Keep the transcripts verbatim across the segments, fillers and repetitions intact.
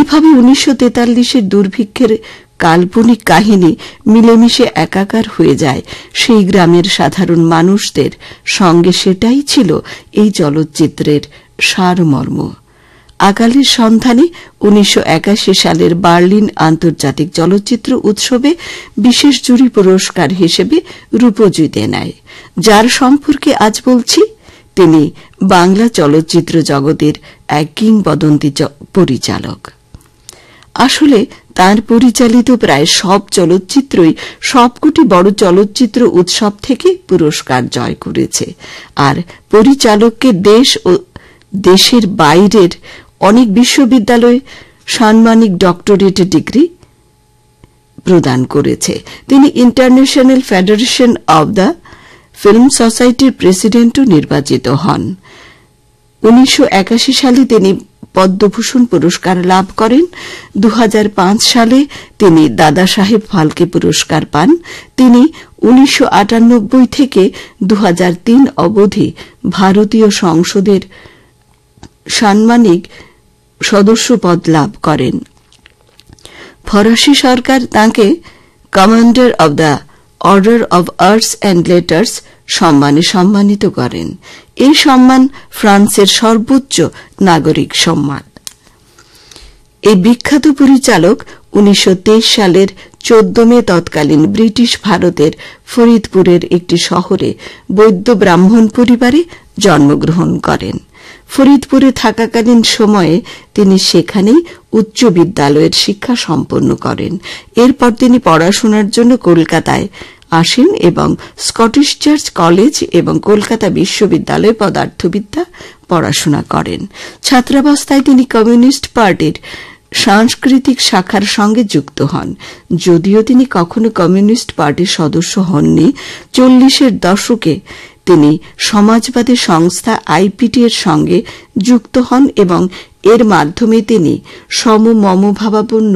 কিভাবে উনিশশো তেতাল্লিশের দুর্ভিক্ষের কাল্পনিক কাহিনী মিলেমিশে একাকার হয়ে যায় সেই গ্রামের সাধারণ মানুষদের সঙ্গে, সেটাই ছিল এই চলচ্চিত্রের সারমর্ম। আকালের সন্ধানে উনিশশো একাশি সালের বার্লিন আন্তর্জাতিক চলচ্চিত্র উৎসবে বিশেষ জুরি পুরস্কার হিসেবে রূপজয়ীতে নেয়। যার সম্পর্কে আজ বলছি, তিনি বাংলা চলচ্চিত্র জগতের এক কিংবদন্তি পরিচালক। আসলে তার পরিচালিত প্রায় সব চলচ্চিত্রই সবকটি বড় চলচ্চিত্র উৎসব থেকে পুরস্কার জয় করেছে, আর পরিচালককে দেশ ও দেশের বাইরের অনেক বিশ্ববিদ্যালয় সাম্মানিক ডক্টরেট ডিগ্রি প্রদান করেছে। তিনি international federation of the film সোসাইটির প্রেসিডেন্টও নির্বাচিত হন। উনিশশো একাশি সালে তিনি পদ্মভূষণ পুরস্কার লাভ করেন। দু হাজার পাঁচ সালে তিনি দাদা সাহেব ফালকে পুরস্কার পান। তিনি উনিশশো আটানব্বই থেকে দু হাজার তিন অবধি ভারতীয় সংসদের সাম্মানিক সদস্যপদ লাভ করেন। ফরাসি সরকার তাঁকে commander of the order of arts and letters সম্মানে সম্মানিত করেন। এই সম্মান ফ্রান্সের সর্বোচ্চ নাগরিক সম্মান। এই বিখ্যাত পরিচালক উনিশশো তেইশ সালের চোদ্দ মে তৎকালীন ব্রিটিশ ভারতের ফরিদপুরের একটি শহরে বৈদ্য ব্রাহ্মণ পরিবারে জন্মগ্রহণ করেন। ফরিদপুরে থাকাকালীন সময়ে তিনি সেখানেই উচ্চ বিদ্যালয়ের শিক্ষা সম্পন্ন করেন। এরপর তিনি পড়াশোনার জন্য কলকাতায় আসেন এবং স্কটিশ চার্চ কলেজ এবং কলকাতা বিশ্ববিদ্যালয়ে পদার্থবিদ্যা পড়াশোনা করেন। ছাত্রাবস্থায় তিনি কমিউনিস্ট পার্টির সাংস্কৃতিক শাখার সঙ্গে যুক্ত হন। যদিও তিনি কখনো কমিউনিস্ট পার্টির সদস্য হননি, চল্লিশের দশকে তিনি সমাজবাদী সংস্থা আইপিটি এর সঙ্গে যুক্ত হন এবং এর মাধ্যমে তিনি সমমনোভাবাপন্ন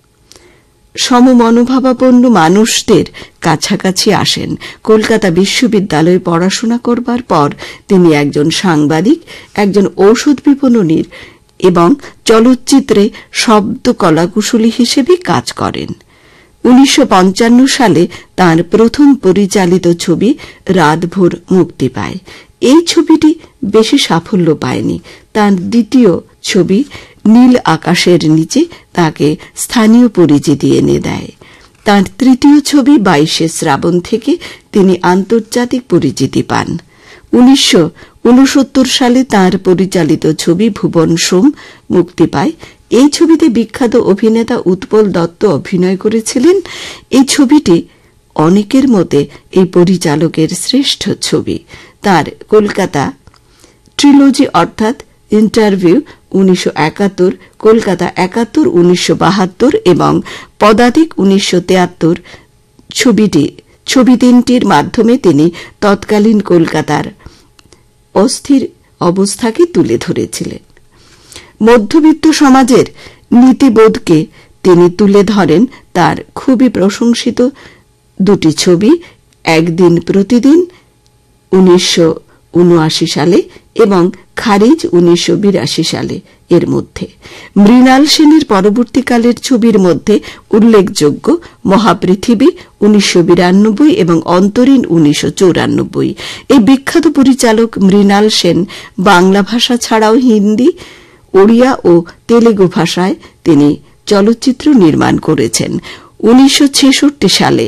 সমমনোভাবাপন্ন মানুষদের কাছাকাছি আসেন। কলকাতা বিশ্ববিদ্যালয়ে পড়াশোনা করবার পর তিনি একজন সাংবাদিক, একজন ঔষধ বিপণনীর এবং চলচ্চিত্রে শব্দ কলাকুশলী হিসেবে কাজ করেন। উনিশশো পঞ্চান্ন সালে তাঁর প্রথম পরিচালিত ছবি রাতভর মুক্তি পায়। এই ছবিটি বেশি সাফল্য পায়নি। তাঁর দ্বিতীয় ছবি নীল আকাশের নিচে তাকে স্থানীয় পরিচিতি এনে দেয়। তাঁর তৃতীয় ছবি বাইশে শ্রাবণ থেকে তিনি আন্তর্জাতিক পরিচিতি পান। উনিশশো ঊনসত্তর সালে তাঁর পরিচালিত ছবি ভুবন সোম মুক্তি পায়। এই ছবিতে বিখ্যাত অভিনেতা উৎপল দত্ত অভিনয় করেছিলেন। এই ছবিটি অনেকের মতে এই পরিচালকের শ্রেষ্ঠ ছবি। তার কলকাতা ট্রিলজি অর্থাৎ ইন্টারভিউ উনিশশো একাত্তর, কলকাতা একাত্তর, উনিশশো বাহাত্তর এবং পদাতিক উনিশশো তেয়াত্তর ছবিটি ছবি তিনটির মাধ্যমে তিনি তৎকালীন কলকাতার অস্থির অবস্থাকে তুলে ধরেছিলেন। মধ্যবিত্ত সমাজের নীতিবোধকে তিনি তুলে ধরেন তার খুবই প্রশংসিত দুটি ছবি, একদিন প্রতিদিন উনিশশো উনআশি সালে এবং খারিজ উনিশশো বিরাশি সালে। এর মধ্যে মৃণাল সেনের পরবর্তীকালের ছবির মধ্যে উল্লেখযোগ্য মহাপৃথিবী উনিশশো বিরানব্বই এবং অন্তরীণ উনিশশো চৌরানব্বই। এই বিখ্যাত পরিচালক মৃণাল সেন বাংলা ভাষা ছাড়াও হিন্দি, ওড়িয়া ও তেলেগু ভাষায় তিনি চলচ্চিত্র নির্মাণ করেছেন। উনিশশো ছেষট্টি সালে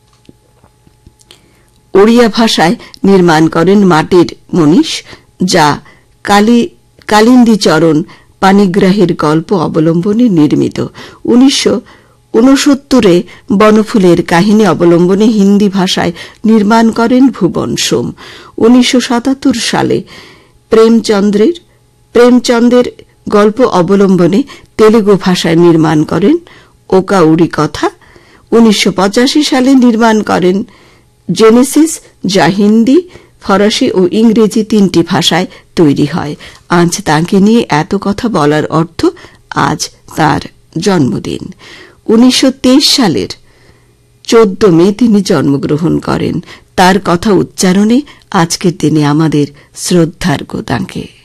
ওড়িয়া ভাষায় নির্মাণ করেন মাটির মনীষ, যা কালিন্দীচরণ পাণিগ্রাহীর গল্প অবলম্বনে নির্মিত। উনিশশো ঊনসত্তরে বনফুলের কাহিনী অবলম্বনে হিন্দি ভাষায় নির্মাণ করেন ভুবন সোম। উনিশশো সাতাত্তর সালে প্রেমচন্দ্রের প্রেমচন্দ্রের গল্প অবলম্বনে তেলেগু ভাষায় নির্মাণ করেন ওকা উড়ি কথা। উনিশশো পঁচাশি সালে নির্মাণ করেন জেনেসিস, যা হিন্দি, ফরাসি ও ইংরেজি তিনটি ভাষায় তৈরি হয়। আজ তাঁকে নিয়ে এত কথা বলার অর্থ আজ তাঁর জন্মদিন। উনিশশো তেইশ সালের চোদ্দ মে তিনি জন্মগ্রহণ করেন। তার কথা উচ্চারণে আজকের দিনে আমাদের শ্রদ্ধার্ঘ্য তাঁকে।